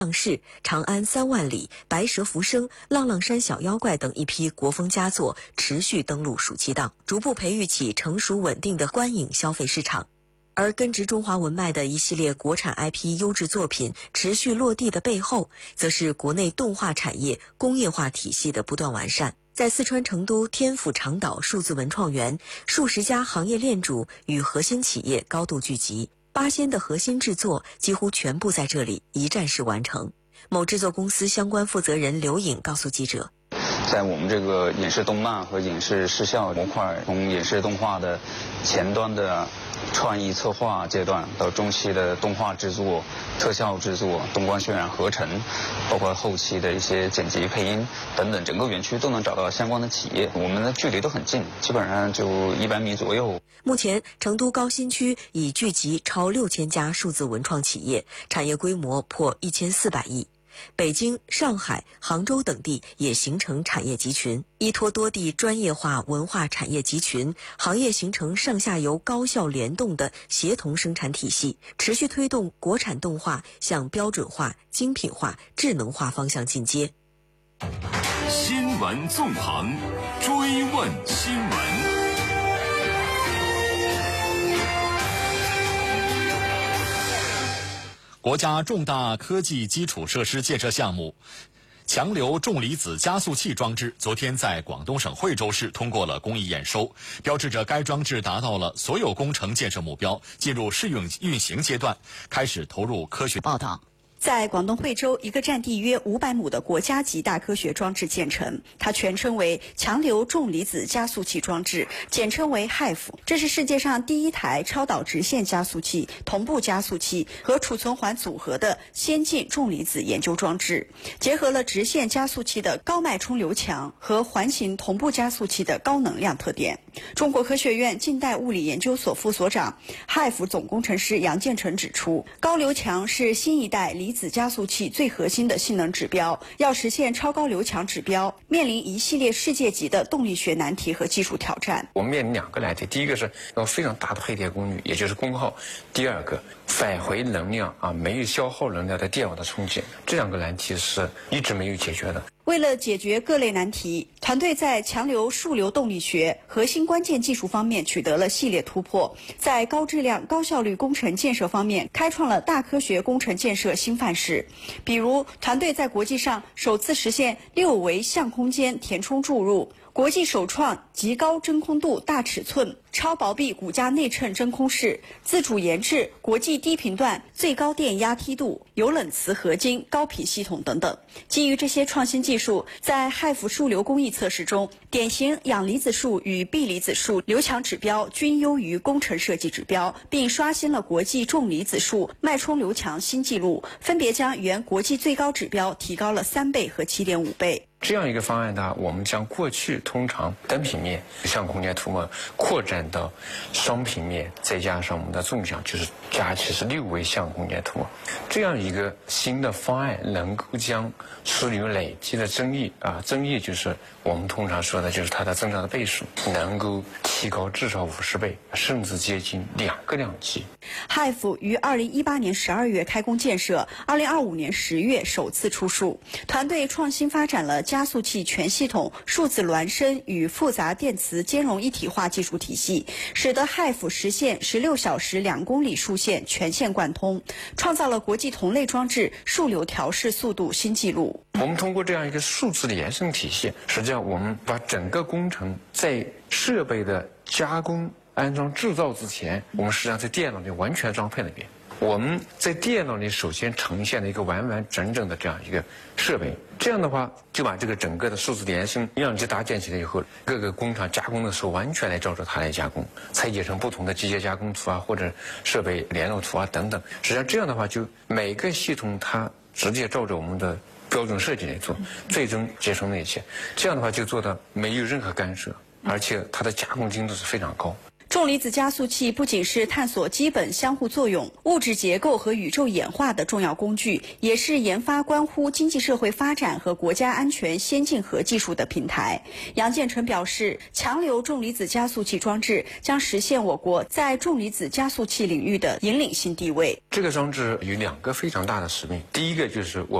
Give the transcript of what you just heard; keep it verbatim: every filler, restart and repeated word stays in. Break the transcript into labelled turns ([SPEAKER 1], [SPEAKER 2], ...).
[SPEAKER 1] 浪士、长安三万里、白蛇浮生、浪浪山小妖怪等一批国风佳作持续登陆暑期档，逐步培育起成熟稳定的观影消费市场。而根植中华文脉的一系列国产 I P 优质作品持续落地的背后，则是国内动画产业工业化体系的不断完善。在四川成都天府长岛数字文创园，数十家行业链主与核心企业高度聚集。八仙的核心制作几乎全部在这里一站式完成。某制作公司相关负责人刘颖告诉记者，
[SPEAKER 2] 在我们这个影视动漫和影视视效模块，从影视动画的前端的创意策划阶段，到中期的动画制作、特效制作、动光渲染合成，包括后期的一些剪辑配音等等，整个园区都能找到相关的企业，我们的距离都很近，基本上就一百米左右。
[SPEAKER 1] 目前成都高新区已聚集超六千家数字文创企业，产业规模破一千四百亿。北京、上海、杭州等地也形成产业集群，依托多地专业化文化产业集群，行业形成上下游高效联动的协同生产体系，持续推动国产动画向标准化、精品化、智能化方向进阶。
[SPEAKER 3] 新闻纵横，追问新闻。国家重大科技基础设施建设项目强流重离子加速器装置昨天在广东省惠州市通过了公益验收，标志着该装置达到了所有工程建设目标，进入试运运行阶段，开始投入科学
[SPEAKER 4] 报道。在广东惠州，一个占地约五百亩的国家级大科学装置建成，它全称为强流重离子加速器装置，简称为 H I F。这是世界上第一台超导直线加速器、同步加速器和储存环组合的先进重离子研究装置，结合了直线加速器的高脉冲流强和环形同步加速器的高能量特点。中国科学院近代物理研究所副所长、H I F 总工程师杨建成指出，高流强是新一代离子加速器最核心的性能指标，要实现超高流强指标，面临一系列世界级的动力学难题和技术挑战。
[SPEAKER 5] 我们面临两个难题，第一个是要非常大的配电功率，也就是功耗；第二个，返回能量啊，没有消耗能量的电网的冲击，这两个难题是一直没有解决的。
[SPEAKER 4] 为了解决各类难题，团队在强流数流动力学核心关键技术方面取得了系列突破，在高质量高效率工程建设方面开创了大科学工程建设新范式。比如，团队在国际上首次实现六维相空间填充注入，国际首创极高真空度大尺寸超薄壁骨架内衬真空室，自主研制国际低频段最高电压梯度、有冷磁合金高频系统等等。基于这些创新技术，在 H I F 数流工艺测试中，典型氧离子束与铋离子束流强指标均优于工程设计指标，并刷新了国际重离子束脉冲流强新纪录，分别将原国际最高指标提高了三倍和 七点五倍。
[SPEAKER 5] 这样一个方案呢，我们将过去通常单平面相空间涂抹扩展到双平面，再加上我们的纵向，就是加起是六维相空间涂抹。这样一个新的方案能够将枢纽累积的增益啊，增益就是我们通常说的就是它的增长的倍数，能够提高至少五十倍，甚至接近两个量级。
[SPEAKER 4] H I F 于二零一八年十二月开工建设，二零二五年十月首次出数。团队创新发展了加速器全系统数字孪生与复杂电磁兼容一体化技术体系，使得 H I F 实现十六小时两公里数线全线贯通，创造了国际同类装置数流调试速度新纪录。
[SPEAKER 5] 我们通过这样一个数字延伸体系，实际上我们把整个工程在设备的加工、安装、制造之前，我们实际上在电脑里完全装配了一遍。我们在电脑里首先呈现了一个完完整整的这样一个设备，这样的话就把这个整个的数字延伸样机搭建起来以后，各个工厂加工的时候完全来照着它来加工，拆解成不同的机械加工图啊，或者设备联络图啊等等。实际上这样的话，就每个系统它直接照着我们的标准设计来做，最终节省了一切。这样的话就做到没有任何干涉，而且它的加工精度是非常高。
[SPEAKER 4] 重离子加速器不仅是探索基本相互作用、物质结构和宇宙演化的重要工具，也是研发关乎经济社会发展和国家安全先进核技术的平台。杨建成表示，强流重离子加速器装置将实现我国在重离子加速器领域的引领性地位。
[SPEAKER 5] 这个装置有两个非常大的使命，第一个就是我